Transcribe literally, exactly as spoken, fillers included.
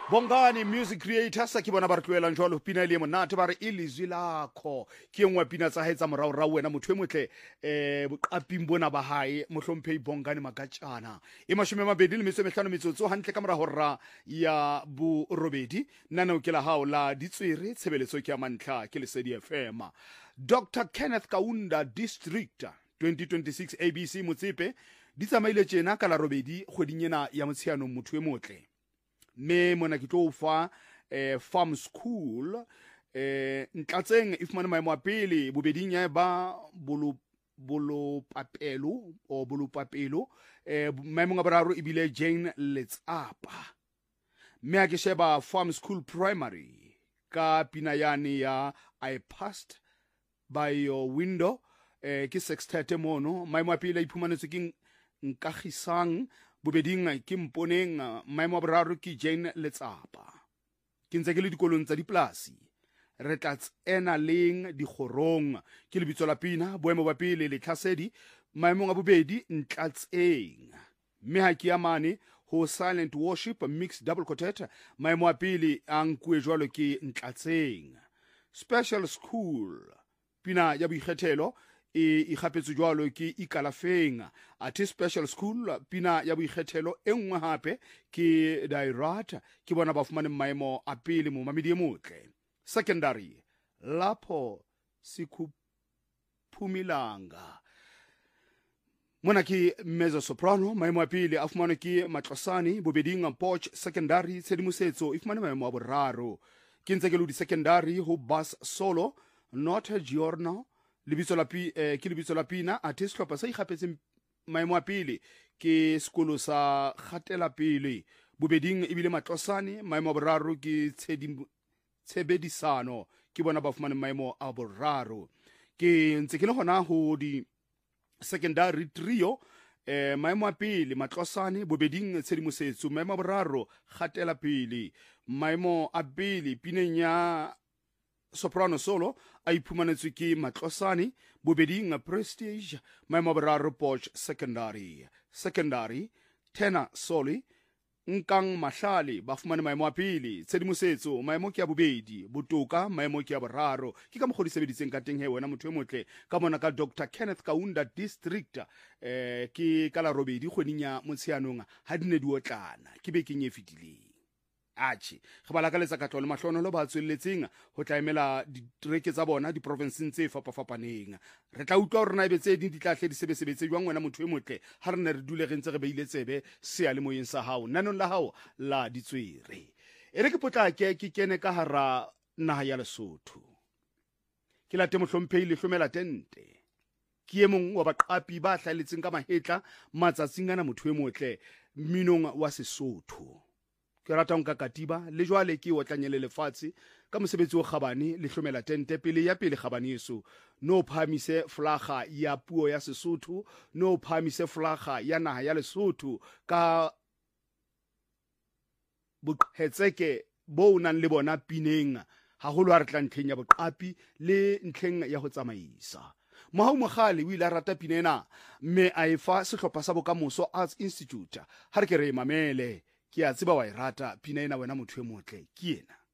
Bongani music creator sa ke bona ba re tloelang jwalo pina ile monate ba re ilizwi lakho ke engwe pina tsa haetsa morao ra wena motho e motle eh boqaping bona ba hae mohlomphehi Bongani Magatjana e mashome a mabedi le metso e mehlano metsotso hantle ka mora horra ya bo robedi nna ke la hao la ditswere tshebeletso ke ya mantlha ke Lesedi F M. Doctor Kenneth Kaunda District twenty twenty-six A B C Motsepe di tsamaile tjena ka la robedi kgweding ena ya Motsheanong motho e motle me mona ke tlo fa eh, farm school eh ntlatseng if mane maemo a pele bobeding ya ba bolo bolo papelo o bolo papelo eh maemo a boraro ibile Jane Letsapa me a ke sheba farm school primary ka pina yani ya I passed by your window eh ke sextet mono maemo a pele iphumanetse ke nkagisang bobeding ke mponeng maemo a boraro ke Jane Letsapa ke ntse ke le dikolong tsa diplasi re tla tsena leng digorong ke lebitso la pina boemo ba pele le tlhasedi maemo a bobedi ntlatseng me ha ke amane ho silent worship mixed double quartet maemo a pele ang kue jwalo ke ntlatseng special school pina ya boikgethelo e igapetse jwalo ke ikalafeng at special school pina ya boikgethelo engwe hape ke Dairat ke bona ba fumane maemo a pele mo mamedi motle secondary lapho sikuphumilanga mona ke mezzo soprano maemo a pele a fumane ke Matlosane bobeding Poch secondary tshedimosetso e fumane maemo a boraro ke ntse ke lo di secondary ho bus solo not a giorno lebitso la pi eh, ke lebitso la pina ate sehlopha sa igapetseng maemo a pele ke sekolo sa gatela pele bobeding ebile Matlosane maemo a boraro ke tshebedisano ke bona ba fumane maemo a boraro ke ntse ke le gona ho di secondary trio eh maemo a pele Matlosane bobeding tshedimosetso maemo a boraro gatela pele maemo a pele pineng ya soprano solo a iphumanetswe ke Matlosane bobeding Prestige maemo a boraro Poch secondary secondary tenor soli nkang mahlale ba fumane maemo a pele tshedimosetso maemo ke ya bobedi botoka maemo ke ya boraro ke ka mogodi sebeditseng ka teng he wena motho e motle ka mona ka Doctor Kenneth Kaunda District eh ke ka la robedi kgweding ya Motsheanong ha dine di otlana ke be ke nyefitileng achi ge bala ka letsa katlo le mahlonolo ba tswelletseng ho tlaimela ditreke tsa bona di provinces tse fapafapaneng re tla utlwa hore na ebetse di ditlahle di sebesebetse jwang wena motho e motle ha re ne re dule re ntse re beile tsebe se ya le moyeng sa hao nanong la hao la ditswere ere ke potla ke ke kene ka hara naha ya Lesotho ke la temo hlomphei le hlomela tente ke emong wa baqapi ba hlaeletseng ka mahetla matsatsing ana motho e motle minong wa Sesotho ke rata nka katiba le jwale ke o tlanyele lefatshe ka mosebetsi o kgabane le hlomela tente pele ya pele kgabane yeso no phamise flaga ya puo ya Sesotho no phamise flaga ya naha ya Lesotho ka boqhetseke bo nang le bona pineng haholo ha re tla ntlheng ya boqapi le ntlheng ya ho tsamaisa Mohau Mogale o ile rata pinena me a efa sehlopha sa bokamoso Arts Institute ha re ke re mamele ke a tseba wa irata pina ena wena motho e motle ke ena